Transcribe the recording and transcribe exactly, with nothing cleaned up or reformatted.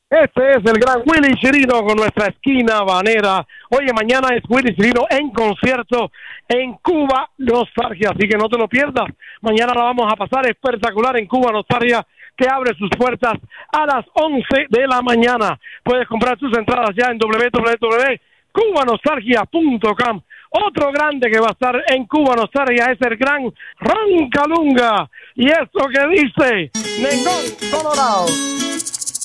Este es el gran Willy Chirino con nuestra esquina banera. Oye, mañana es Willy Chirino en concierto en Cuba Nostalgia, así que no te lo pierdas. Mañana la vamos a pasar espectacular en Cuba Nostalgia, que abre sus puertas a las once de la mañana. Puedes comprar tus entradas ya en doble u doble u doble u punto cuba nostalgia punto com. Otro grande que va a estar en Cuba Nostalgia es el gran Ron Calunga. Y esto que dice Nengón Colorado.